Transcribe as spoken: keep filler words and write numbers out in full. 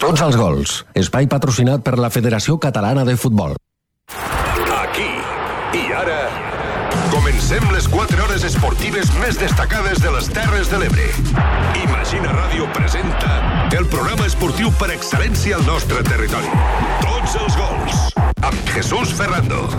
Tots els gols. Espai patrocinat per la Federació Catalana de Futbol. Aquí i ara comencem les quatre hores esportives més destacades de les Terres de l'Ebre. Imagina Ràdio presenta el programa esportiu per excel·lència al nostre territori. Tots els gols, amb Jesús Ferrando.